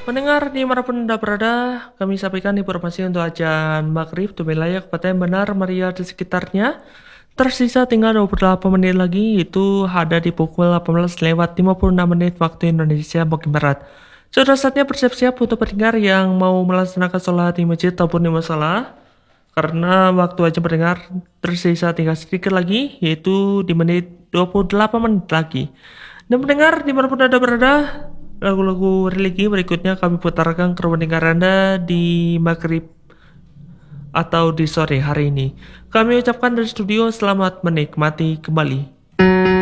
Mendengar dimanapun Anda berada, kami sampaikan informasi untuk ajan maghrib di wilayah Kabupaten Benar Meriah di sekitarnya. Tersisa tinggal 28 menit lagi, itu ada di pukul 18:56 waktu Indonesia bagian Barat. Sudah saatnya bersiap-siap untuk pendengar yang mau melaksanakan sholat di masjid ataupun di musola. Karena waktu aja pendengar tersisa tinggal sedikit lagi, yaitu di menit 28 menit lagi. Dan pendengar dimanapun Anda berada, lagu-lagu religi berikutnya kami putarkan ke pendengar Anda di maghrib atau di sore hari ini. Kami ucapkan dari studio selamat menikmati kembali.